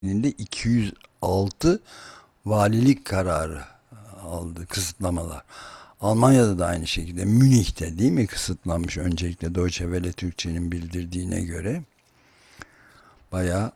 de 206 valilik kararı aldı, kısıtlamalar. Almanya'da da aynı şekilde, Münih'te değil mi, kısıtlanmış öncelikle Deutsche Welle Türkçe'nin bildirdiğine göre bayağı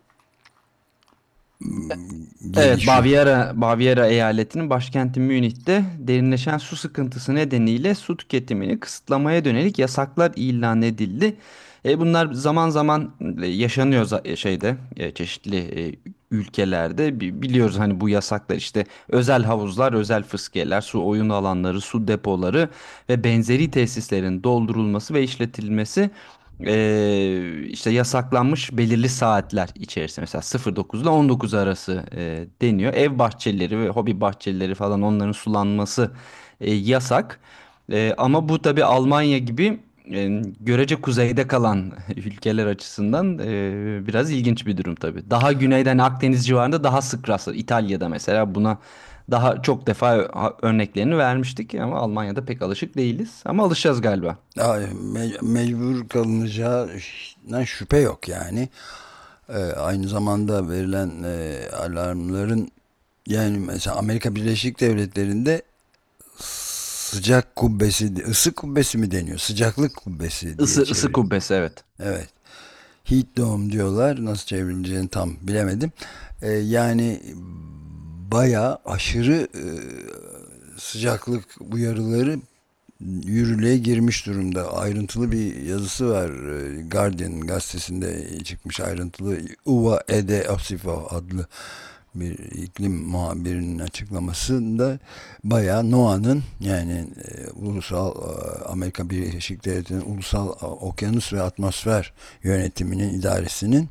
Evet, gelişiyor. Bavyera eyaletinin başkenti Münih'te derinleşen su sıkıntısı nedeniyle su tüketimini kısıtlamaya dönelik yasaklar ilan edildi. Bunlar zaman zaman yaşanıyor çeşitli ülkelerde. Biliyoruz hani bu yasaklar işte özel havuzlar, özel fıskiyeler, su oyun alanları, su depoları ve benzeri tesislerin doldurulması ve işletilmesi işte yasaklanmış belirli saatler içerisinde mesela 09 ile 19 arası deniyor. Ev bahçeleri ve hobi bahçeleri falan onların sulanması yasak. Ama bu tabii Almanya gibi görece kuzeyde kalan ülkeler açısından biraz ilginç bir durum tabii. Daha güneyden Akdeniz civarında daha sık rastlar. İtalya'da mesela buna daha çok defa örneklerini vermiştik ama Almanya'da pek alışık değiliz. Ama alışacağız galiba. Mecbur kalınacağından şüphe yok yani. Aynı zamanda verilen alarmların, yani mesela Amerika Birleşik Devletleri'nde sıcak kubbesi, ısı kubbesi mi deniyor? Sıcaklık kubbesi diye Isı çevir. kubbesi, evet. Evet. Heat dome diyorlar. Nasıl çevrileceğini tam bilemedim. Yani bayağı aşırı sıcaklık uyarıları yürürlüğe girmiş durumda. Ayrıntılı bir yazısı var. Guardian gazetesinde çıkmış ayrıntılı. Uva Ede Osifo adlı bir iklim muhabirinin açıklamasında bayağı NOAA'nın, yani Amerika Birleşik Devletleri'nin Ulusal Okyanus ve Atmosfer Yönetiminin idaresinin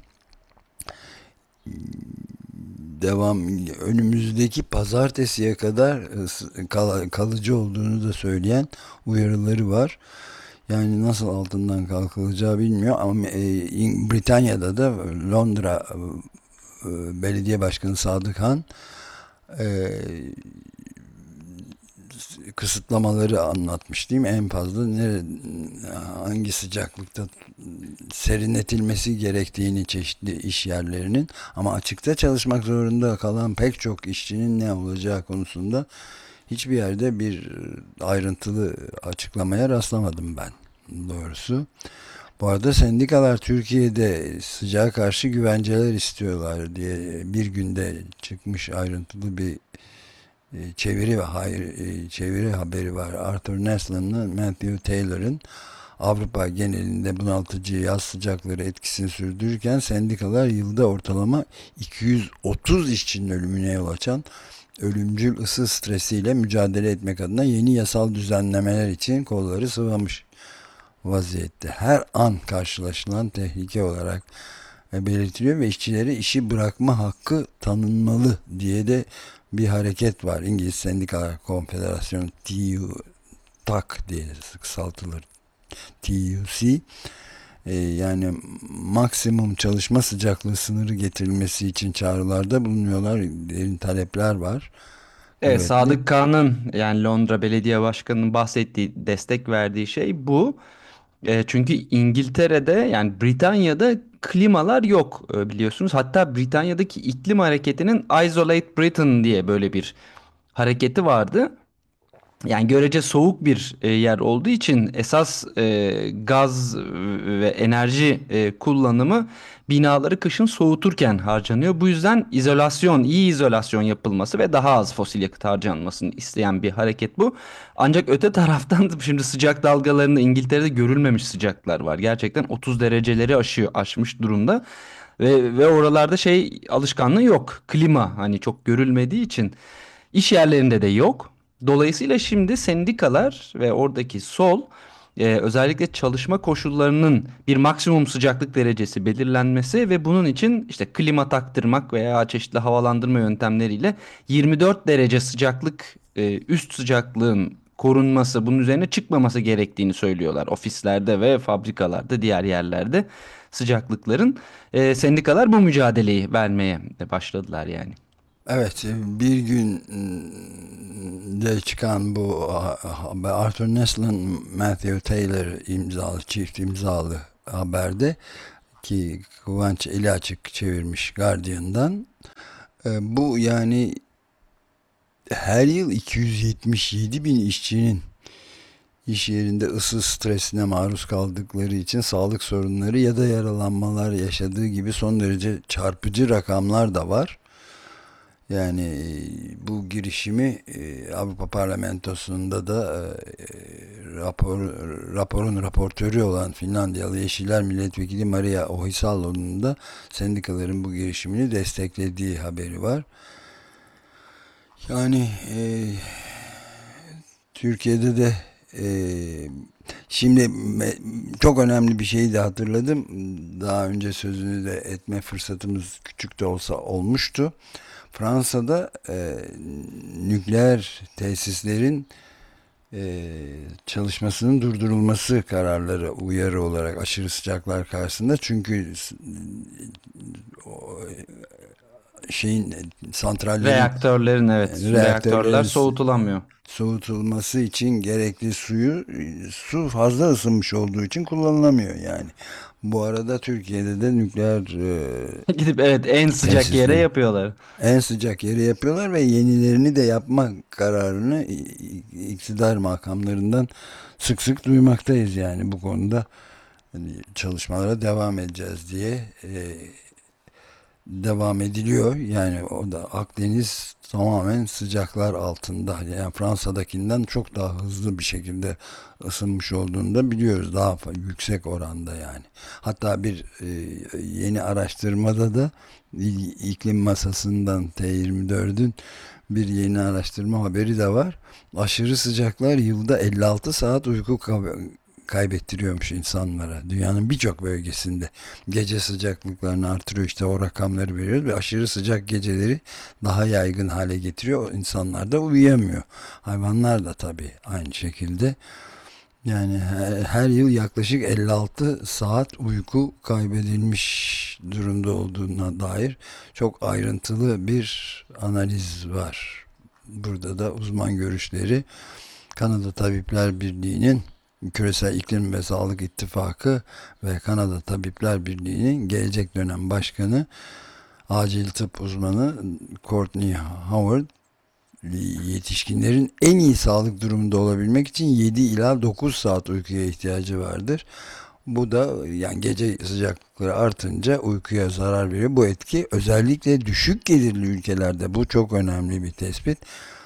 önümüzdeki pazartesiye kadar kalıcı olduğunu da söyleyen uyarıları var. Yani nasıl altından kalkılacağı bilmiyor ama Britanya'da da Londra Belediye Başkanı Sadık Han e, kısıtlamaları anlatmış değil mi? En fazla hangi sıcaklıkta serinletilmesi gerektiğini çeşitli iş yerlerinin, ama açıkta çalışmak zorunda kalan pek çok işçinin ne olacağı konusunda hiçbir yerde bir ayrıntılı açıklamaya rastlamadım ben doğrusu. Bu arada sendikalar Türkiye'de sıcağa karşı güvenceler istiyorlar diye bir günde çıkmış ayrıntılı bir çeviri haberi var. Arthur Neslan'la Matthew Taylor'ın Avrupa genelinde bunaltıcı yaz sıcakları etkisini sürdürürken sendikalar yılda ortalama 230 işçinin ölümüne yol açan ölümcül ısı stresiyle mücadele etmek adına yeni yasal düzenlemeler için kolları sıvamış vaziyette. Her an karşılaşılan tehlike olarak belirtiliyor ve işçilere işi bırakma hakkı tanınmalı diye de bir hareket var. İngiliz Sendikalar Konfederasyonu, TUK diye kısaltılır, TUC. Yani maksimum çalışma sıcaklığı sınırı getirilmesi için çağrılarda bulunuyorlar. Derin talepler var. Evet, Kuvvetli. Sadık Kağan'ın yani Londra Belediye Başkanı'nın bahsettiği, destek verdiği şey bu. Çünkü İngiltere'de yani Britanya'da klimalar yok biliyorsunuz. Hatta Britanya'daki iklim hareketinin Isolate Britain diye böyle bir hareketi vardı. Yani görece soğuk bir yer olduğu için esas gaz ve enerji kullanımı binaları kışın soğuturken harcanıyor. Bu yüzden iyi izolasyon yapılması ve daha az fosil yakıt harcanmasını isteyen bir hareket bu. Ancak öte taraftan da şimdi sıcak dalgalarında İngiltere'de görülmemiş sıcaklar var. Gerçekten 30 dereceleri aşmış durumda. Ve oralarda şey alışkanlığı yok. Klima hani çok görülmediği için iş yerlerinde de yok. Dolayısıyla şimdi sendikalar ve oradaki sol özellikle çalışma koşullarının bir maksimum sıcaklık derecesi belirlenmesi ve bunun için işte klima taktırmak veya çeşitli havalandırma yöntemleriyle 24 derece sıcaklık üst sıcaklığın korunması, bunun üzerine çıkmaması gerektiğini söylüyorlar. Ofislerde ve fabrikalarda, diğer yerlerde sıcaklıkların. Sendikalar bu mücadeleyi vermeye başladılar yani. Evet, bir gün de çıkan bu Arthur Neslan, Matthew Taylor imzalı, çift imzalı haberde ki Kıvanç eli açık çevirmiş Guardian'dan. Bu yani her yıl 277 bin işçinin iş yerinde ısı stresine maruz kaldıkları için sağlık sorunları ya da yaralanmalar yaşadığı gibi son derece çarpıcı rakamlar da var. Yani bu girişimi Avrupa Parlamentosu'nda da raporun raportörü olan Finlandiyalı Yeşiller Milletvekili Maria Ohisalo'nun da sendikaların bu girişimini desteklediği haberi var. Yani Türkiye'de de şimdi çok önemli bir şeyi de hatırladım. Daha önce sözünü de etme fırsatımız küçük de olsa olmuştu. Fransa'da nükleer tesislerin çalışmasının durdurulması kararları uyarı olarak aşırı sıcaklar karşısında. Çünkü şeyin santrallerin Reaktörlerin, evet, reaktörler soğutulamıyor. soğutulması için gerekli su fazla ısınmış olduğu için kullanılamıyor yani. Bu arada Türkiye'de de nükleer Gidip evet en sıcak yere tesisleri yapıyorlar. en sıcak yere yapıyorlar ve yenilerini de yapma kararını iktidar makamlarından sık sık duymaktayız yani bu konuda hani çalışmalara devam edeceğiz diye devam ediliyor. Yani o da Akdeniz tamamen sıcaklar altında. Yani Fransa'dakinden çok daha hızlı bir şekilde ısınmış olduğunu da biliyoruz. Daha yüksek oranda yani. Hatta bir yeni araştırmada da iklim masasından T24'ün bir yeni araştırma haberi de var. Aşırı sıcaklar yılda 56 saat uyku kaybettiriyormuş insanlara. Dünyanın birçok bölgesinde gece sıcaklıklarını artırıyor. İşte o rakamları veriyoruz ve aşırı sıcak geceleri daha yaygın hale getiriyor. İnsanlar da uyuyamıyor. Hayvanlar da tabii aynı şekilde. Yani her yıl yaklaşık 56 saat uyku kaybedilmiş durumda olduğuna dair çok ayrıntılı bir analiz var. Burada da uzman görüşleri Kanada Tabipler Birliği'nin Küresel İklim ve Sağlık İttifakı ve Kanada Tabipler Birliği'nin gelecek dönem başkanı acil tıp uzmanı Courtney Howard yetişkinlerin en iyi sağlık durumunda olabilmek için 7 ila 9 saat uykuya ihtiyacı vardır. Bu da yani gece sıcaklıkları artınca uykuya zarar veriyor. Bu etki özellikle düşük gelirli ülkelerde bu çok önemli bir tespit.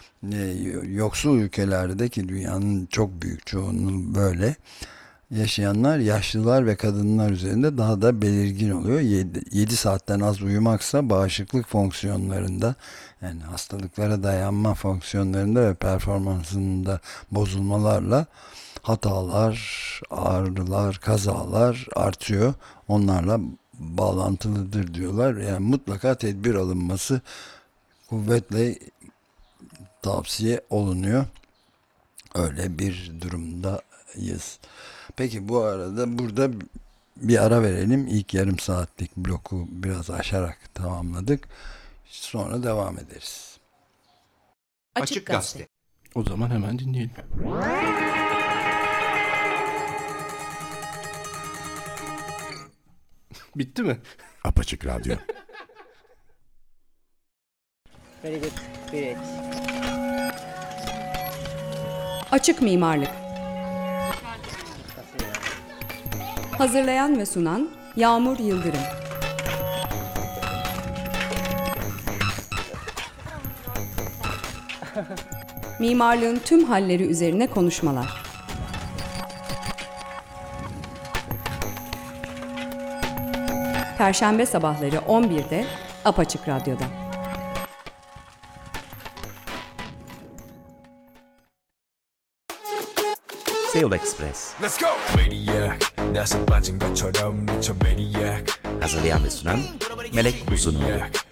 Yoksul ülkelerde ki dünyanın çok büyük çoğunluğu böyle yaşayanlar yaşlılar ve kadınlar üzerinde daha da belirgin oluyor. 7 saatten az uyumaksa bağışıklık fonksiyonlarında yani hastalıklara dayanma fonksiyonlarında ve performansında bozulmalarla hatalar, ağrılar, kazalar artıyor. Onlarla bağlantılıdır diyorlar. Yani mutlaka tedbir alınması kuvvetle tavsiye olunuyor. Öyle bir durumdayız. Peki bu arada burada bir ara verelim. İlk yarım saatlik bloku biraz aşarak tamamladık. Sonra devam ederiz. Açık Gazete. O zaman hemen dinleyelim. Bitti mi? Apaçık Radyo. Very good. Great. Açık mimarlık. Hazırlayan ve sunan Yağmur Yıldırım. Mimarlığın tüm halleri üzerine konuşmalar. Perşembe sabahları 11'de Apaçık Radyo'da. 세울 익스프레스 Let's go! Maniac, 나서 빠진 것처럼 미쳐 maniac. hazırlayan ve sunan Melek Uzunlu. Maniac,